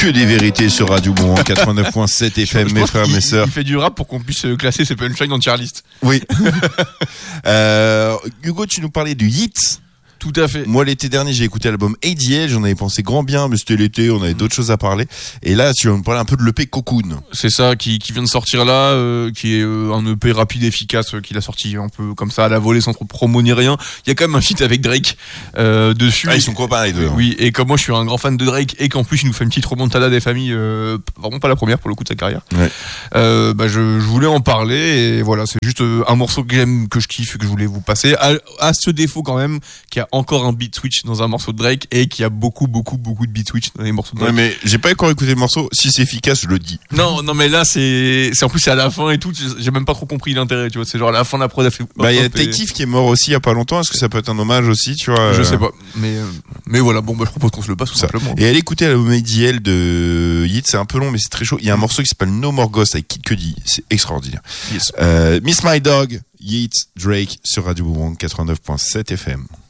Que des vérités sur Radio Boomerang 89.7 FM, mes frères, mes sœurs. Il fait du rap pour qu'on puisse classer ses punchlines en tier list. Oui. Hugo, tu nous parlais du Hit. Tout à fait. Moi, l'été dernier, j'ai écouté l'album ADL, j'en avais pensé grand bien, mais c'était l'été, on avait d'autres choses à parler. Et là, tu vas me parler un peu de l'EP Cocoon. C'est ça, qui vient de sortir là, qui est un EP rapide, efficace, qu'il a sorti un peu comme ça à la volée, sans trop promo ni rien. Il y a quand même un feat avec Drake dessus. Ah, ils sont copains les deux. Oui, et comme moi je suis un grand fan de Drake, et qu'en plus il nous fait une petite remontada des familles, vraiment pas la première pour le coup de sa carrière. Ouais. Je voulais en parler, et voilà, c'est juste un morceau que j'aime, que je kiffe, et que je voulais vous passer. À ce défaut quand même, qu'il y a encore un beat switch dans un morceau de Drake, et qu'il y a beaucoup de beat switch dans les morceaux de Drake. Ouais, mais j'ai pas encore écouté le morceau. Si c'est efficace, je le dis. Non, mais là c'est en plus c'est à la fin et tout. J'ai même pas trop compris l'intérêt, tu vois. C'est genre à la fin de la prod a fait. Bah, il y a Takeif qui est mort aussi il y a pas longtemps. Est-ce que ça peut être un hommage aussi, tu vois? Je sais pas. Mais voilà, bon, je propose qu'on se le passe tout simplement. Et allez écouter l'album ADL de Yeat, c'est un peu long, mais c'est très chaud. Il y a un morceau qui s'appelle No More Ghost avec Kid Cudi. C'est extraordinaire. Yes. Miss My Dog, Yeat, Drake sur Radio Boomerang 89.7 FM.